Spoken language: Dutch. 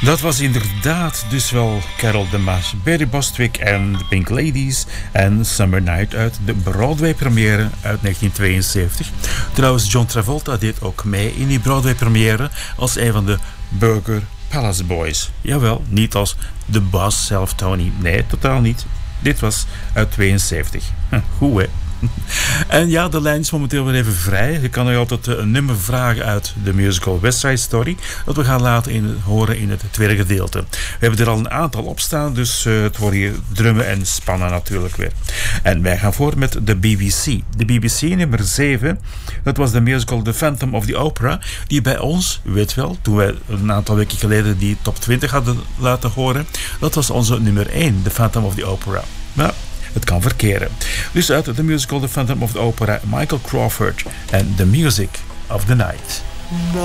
Dat was inderdaad dus wel Carol de Maas, Barry Bostwick en de Pink Ladies en Summer Night uit de Broadway-première uit 1972. Trouwens, John Travolta deed ook mee in die Broadway-première als een van de Burger Palace Boys. Jawel, niet als de baas zelf, Tony. Nee, totaal niet. Dit was uit 72. Goed, hè? En ja, de lijn is momenteel weer even vrij. Je kan nog altijd een nummer vragen uit de musical West Side Story, dat we gaan laten horen in het tweede gedeelte. We hebben er al een aantal op staan, dus het wordt hier drummen en spannen natuurlijk weer. En wij gaan voor met de BBC. De BBC nummer 7, dat was de musical The Phantom of the Opera, die bij ons, weet wel, toen wij een aantal weken geleden die top 20 hadden laten horen, dat was onze nummer 1, The Phantom of the Opera. Maar het kan verkeren. Dus uit de musical The Phantom of the Opera, Michael Crawford en The Music of the Night.